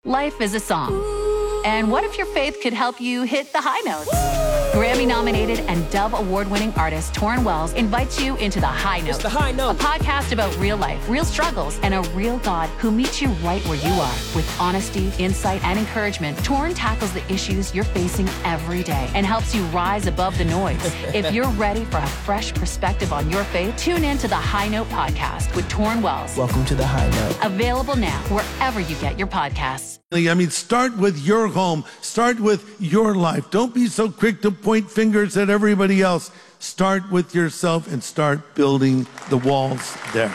Life is a song. And what if your faith could help you hit the high notes? Grammy-nominated and Dove Award-winning artist Torrin Wells invites you into The High Note. It's The High Note. A podcast about real life, real struggles, and a real God who meets you right where you are. With honesty, insight, and encouragement, Torrin tackles the issues you're facing every day and helps you rise above the noise. If you're ready for a fresh perspective on your faith, tune in to The High Note podcast with Torrin Wells. Welcome to The High Note. Available now wherever you get your podcasts. I mean, start with your home. Start with your life. Don't be so quick to point fingers at everybody else. Start with yourself and start building the walls there.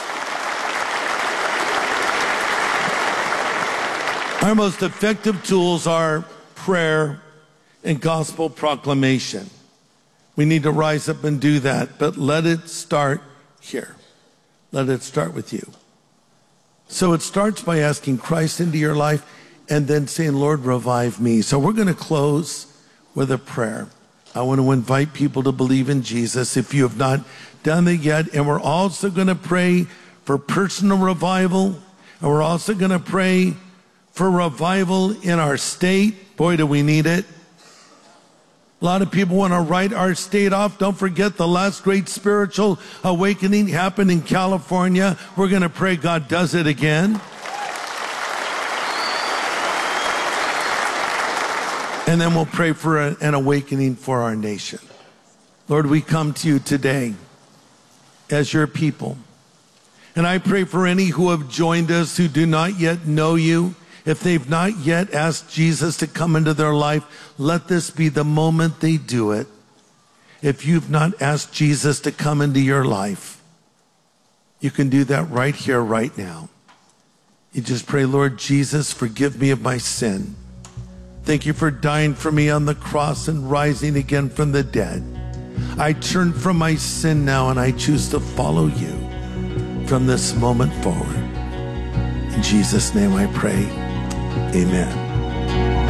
Our most effective tools are prayer and gospel proclamation. We need to rise up and do that, but let it start here. Let it start with you. So it starts by asking Christ into your life and then saying, Lord, revive me. So we're going to close with a prayer. I want to invite people to believe in Jesus if you have not done it yet. And we're also going to pray for personal revival. And we're also going to pray for revival in our state. Boy, do we need it. A lot of people want to write our state off. Don't forget the last great spiritual awakening happened in California. We're going to pray God does it again. And then we'll pray for an awakening for our nation. Lord, we come to you today as your people. And I pray for any who have joined us who do not yet know you. If they've not yet asked Jesus to come into their life, let this be the moment they do it. If you've not asked Jesus to come into your life, you can do that right here, right now. You just pray, Lord Jesus, forgive me of my sin. Thank you for dying for me on the cross and rising again from the dead. I turn from my sin now and I choose to follow you from this moment forward. In Jesus' name I pray. Amen.